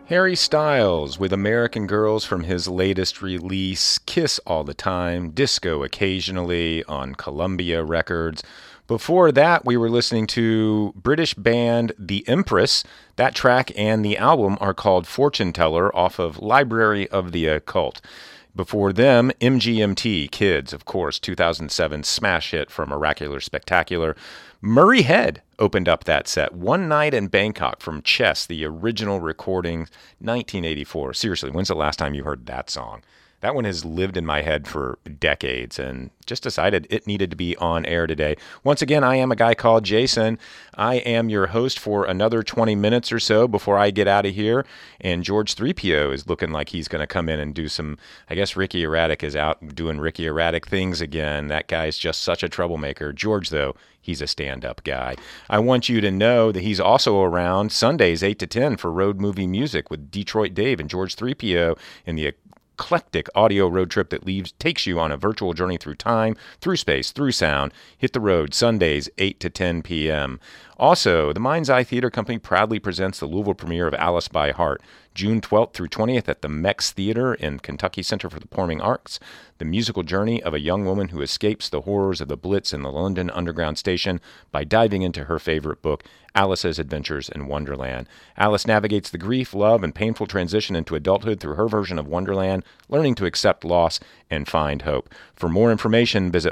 Harry Styles with American Girls from his latest release, Kiss All the Time, Disco Occasionally on Columbia Records. Before that, we were listening to British band The Empress. That track and the album are called Fortune Teller off of Library of the Occult. Before them, MGMT, Kids, of course, 2007 smash hit from Oracular Spectacular. Murray Head opened up that set. One Night in Bangkok from Chess, the original recording, 1984. Seriously, when's the last time you heard that song? That one has lived in my head for decades and just decided it needed to be on air today. Once again, I am a guy called Jason. I am your host for another 20 minutes or so before I get out of here. And George 3PO is looking like he's going to come in and do some, I guess Ricky Erratic is out doing Ricky Erratic things again. That guy's just such a troublemaker. George, though, he's a stand-up guy. I want you to know that he's also around Sundays 8 to 10 for Road Movie Music with Detroit Dave and George 3PO in the eclectic audio road trip that takes you on a virtual journey through time, through space, through sound. Hit the road Sundays 8 to 10 p.m. Also, the Mind's Eye Theater Company proudly presents the Louisville premiere of Alice by Heart, June 12th through 20th at the Mex Theater in Kentucky Center for the Performing Arts. The musical journey of a young woman who escapes the horrors of the Blitz in the London Underground Station by diving into her favorite book, Alice's Adventures in Wonderland. Alice navigates the grief, love, and painful transition into adulthood through her version of Wonderland, learning to accept loss and find hope. For more information, visit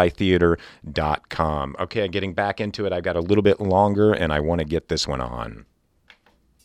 mindseyetheater.com. Okay, getting back into it. I've got a little bit longer, and I want to get this one on.